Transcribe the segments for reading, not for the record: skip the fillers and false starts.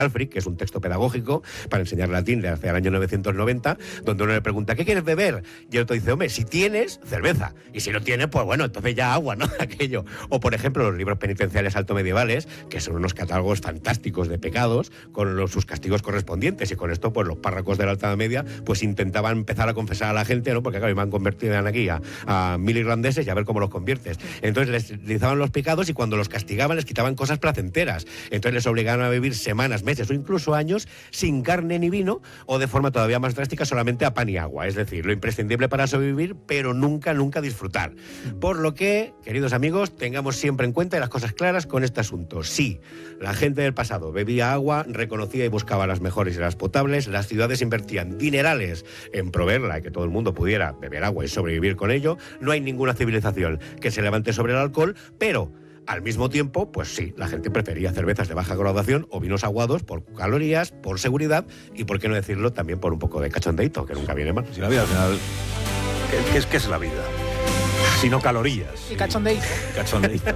Alfred, que es un texto pedagógico para enseñar latín desde el año 990, donde uno le pregunta, ¿qué quieres beber? Y el otro dice, hombre, si tienes, cerveza. Y si no tienes, pues bueno, entonces ya agua, ¿no? Aquello. O, por ejemplo, los libros penitenciales altomedievales, que son unos catálogos fantásticos de pecados, con sus castigos correspondientes. Y con esto, pues los párrocos de la Alta Media, pues intentaban empezar a confesar a la gente, ¿no? Porque, claro, iban convertidos aquí a 1000 irlandeses y a ver cómo los conviertes. Entonces les utilizaban los pecados y cuando los castigaban les quitaban cosas placenteras. Entonces les obligaban a vivir semanas, meses o incluso años sin carne ni vino, o de forma todavía más drástica solamente a pan y agua, es decir, lo imprescindible para sobrevivir, pero nunca disfrutar. Por lo que, queridos amigos, tengamos siempre en cuenta las cosas claras con este asunto. Sí, la gente del pasado bebía agua, reconocía y buscaba las mejores y las potables, las ciudades invertían dinerales en proveerla y que todo el mundo pudiera beber agua y sobrevivir con ello, no hay ninguna civilización que se levante sobre el alcohol, pero al mismo tiempo, pues sí, la gente prefería cervezas de baja graduación o vinos aguados por calorías, por seguridad y, por qué no decirlo, también por un poco de cachondeito, que nunca viene mal. Si la vida al final, ¿qué es la vida? Sino calorías. Y cachondeito. Cachondeito.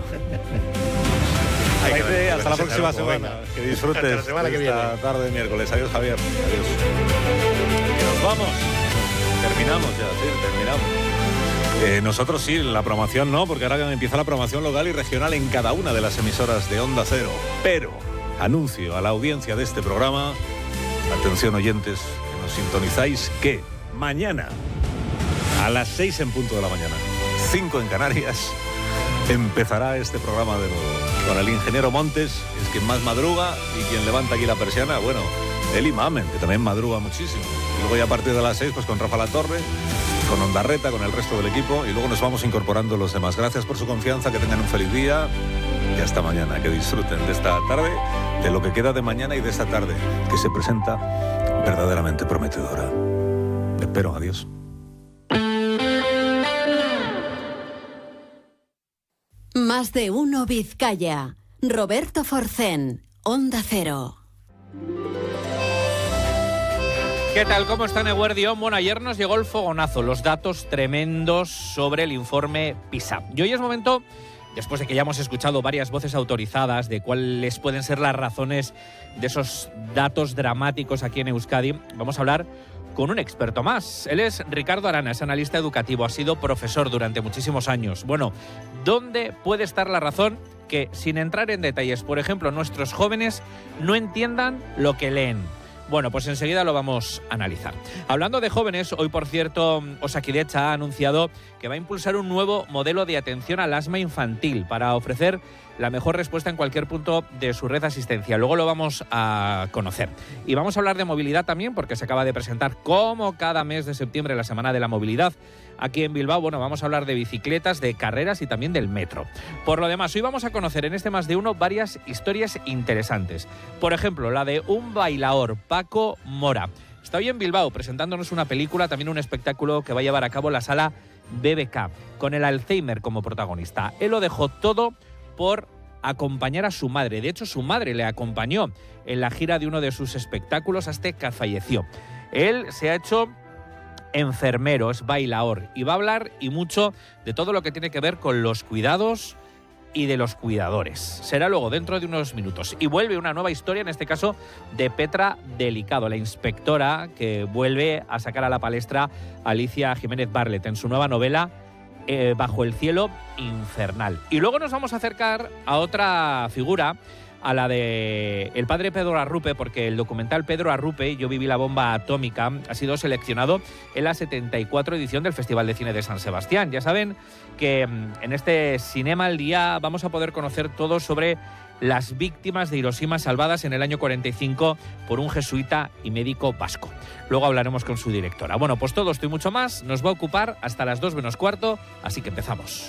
Hasta la próxima semana. Que disfrutes hasta la semana que viene. Esta tarde de miércoles. Adiós, Javier. Adiós. Y nos vamos. Terminamos ya, sí, terminamos. Nosotros sí, la promoción no, porque ahora empieza la promoción local y regional en cada una de las emisoras de Onda Cero. Pero anuncio a la audiencia de este programa, atención oyentes que nos sintonizáis, que mañana a las 6 en punto de la mañana, 5 en Canarias, empezará este programa de nuevo. Con el ingeniero Montes, que es quien más madruga y quien levanta aquí la persiana, bueno, él y Mamen, que también madruga muchísimo. Y luego ya a partir de las 6, pues con Rafa Latorre, con Ondarreta, con el resto del equipo, y luego nos vamos incorporando los demás. Gracias por su confianza, que tengan un feliz día y hasta mañana, que disfruten de esta tarde, de lo que queda de mañana y de esta tarde, que se presenta verdaderamente prometedora. Espero, adiós. Más de uno Vizcaya. Roberto Forcén, Onda Cero. ¿Qué tal? ¿Cómo están, Eguerdión? Bueno, ayer nos llegó el fogonazo, los datos tremendos sobre el informe PISA. Y hoy es momento, después de que ya hemos escuchado varias voces autorizadas de cuáles pueden ser las razones de esos datos dramáticos aquí en Euskadi, vamos a hablar con un experto más. Él es Ricardo Arana, es analista educativo, ha sido profesor durante muchísimos años. Bueno, ¿dónde puede estar la razón que, sin entrar en detalles, por ejemplo, nuestros jóvenes no entiendan lo que leen? Bueno, pues enseguida lo vamos a analizar. Hablando de jóvenes, hoy, por cierto, Osakidetza ha anunciado que va a impulsar un nuevo modelo de atención al asma infantil para ofrecer la mejor respuesta en cualquier punto de su red asistencial. Luego lo vamos a conocer. Y vamos a hablar de movilidad también, porque se acaba de presentar, como cada mes de septiembre, la Semana de la Movilidad aquí en Bilbao. Bueno, vamos a hablar de bicicletas, de carreras y también del metro. Por lo demás, hoy vamos a conocer en este Más de Uno varias historias interesantes. Por ejemplo, la de un bailaor, Paco Mora. Está hoy en Bilbao presentándonos una película, también un espectáculo que va a llevar a cabo la sala BBK, con el Alzheimer como protagonista. Él lo dejó todo por acompañar a su madre. De hecho, su madre le acompañó en la gira de uno de sus espectáculos hasta que falleció. Él se ha hecho enfermero, es bailaor, y va a hablar y mucho de todo lo que tiene que ver con los cuidados y de los cuidadores. Será luego dentro de unos minutos. Y vuelve una nueva historia, en este caso de Petra Delicado, la inspectora que vuelve a sacar a la palestra a Alicia Jiménez Barlet en su nueva novela Bajo el cielo infernal. Y luego nos vamos a acercar a otra figura, a la de el padre Pedro Arrupe, porque el documental Pedro Arrupe, Yo viví la bomba atómica, ha sido seleccionado en la 74 edición del Festival de Cine de San Sebastián. Ya saben que en este Cinema al Día vamos a poder conocer todo sobre las víctimas de Hiroshima salvadas en el año 45 por un jesuita y médico vasco. Luego hablaremos con su directora. Bueno, pues todo esto y mucho más nos va a ocupar hasta las 2 menos cuarto, así que empezamos.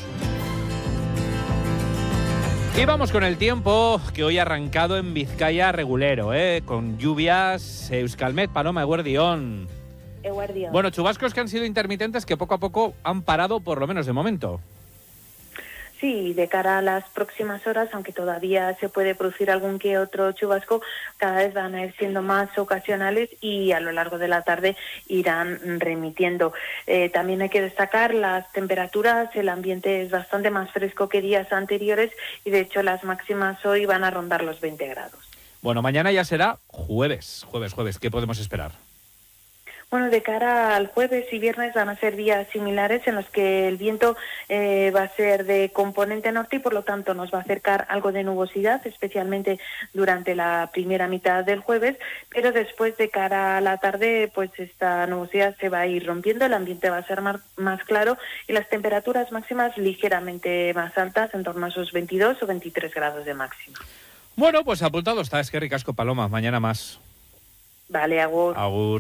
Y vamos con el tiempo, que hoy ha arrancado en Vizcaya regulero, con lluvias, Euskalmet, Paloma, Eguerdión. Bueno, chubascos que han sido intermitentes, que poco a poco han parado, por lo menos de momento. Sí, de cara a las próximas horas, aunque todavía se puede producir algún que otro chubasco, cada vez van a ir siendo más ocasionales y a lo largo de la tarde irán remitiendo. También hay que destacar las temperaturas, el ambiente es bastante más fresco que días anteriores y de hecho las máximas hoy van a rondar los 20 grados. Bueno, mañana ya será jueves. ¿Qué podemos esperar? Bueno, de cara al jueves y viernes van a ser días similares en los que el viento va a ser de componente norte y por lo tanto nos va a acercar algo de nubosidad, especialmente durante la primera mitad del jueves, pero después de cara a la tarde pues esta nubosidad se va a ir rompiendo, el ambiente va a ser más claro y las temperaturas máximas ligeramente más altas, en torno a esos 22 o 23 grados de máxima. Bueno, pues apuntado está, es que ricasco, Paloma, mañana más. Vale, agur. Agur.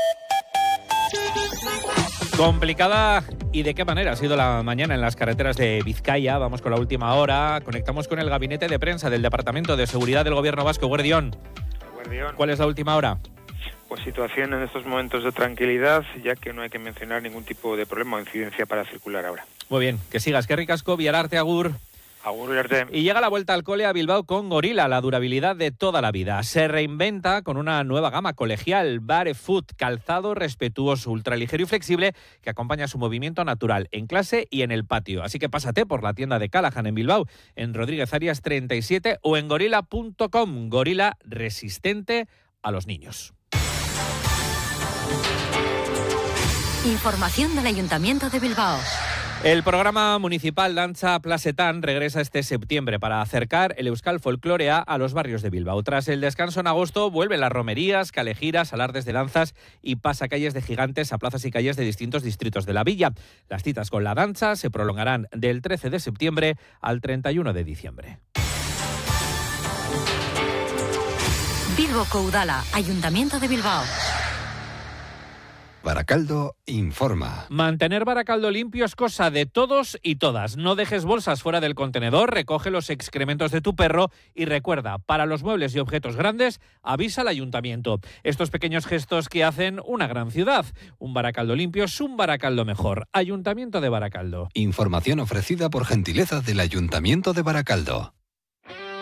Complicada, ¿y de qué manera ha sido la mañana en las carreteras de Vizcaya? Vamos con la última hora. Conectamos con el gabinete de prensa del Departamento de Seguridad del Gobierno Vasco. Guardión. ¿Cuál es la última hora? Pues situación en estos momentos de tranquilidad, ya que no hay que mencionar ningún tipo de problema o incidencia para circular ahora. Muy bien, que sigas, que ricasco, Viararte, agur. Y llega la vuelta al cole a Bilbao con Gorila, la durabilidad de toda la vida. Se reinventa con una nueva gama colegial, Barefoot, calzado respetuoso, ultraligero y flexible que acompaña su movimiento natural en clase y en el patio. Así que pásate por la tienda de Callahan en Bilbao, en Rodríguez Arias 37 o en gorila.com. Gorila resistente a los niños. Información del Ayuntamiento de Bilbao. El programa municipal Danza Plasetan regresa este septiembre para acercar el euskal folclorea a los barrios de Bilbao. Tras el descanso en agosto, vuelven las romerías, calejiras, alardes de danzas y pasacalles de gigantes a plazas y calles de distintos distritos de la villa. Las citas con la danza se prolongarán del 13 de septiembre al 31 de diciembre. Bilboko Udala, Ayuntamiento de Bilbao. Barakaldo informa. Mantener Barakaldo limpio es cosa de todos y todas. No dejes bolsas fuera del contenedor, recoge los excrementos de tu perro y recuerda, para los muebles y objetos grandes, avisa al ayuntamiento. Estos pequeños gestos que hacen una gran ciudad. Un Barakaldo limpio es un Barakaldo mejor. Ayuntamiento de Barakaldo. Información ofrecida por gentileza del Ayuntamiento de Barakaldo.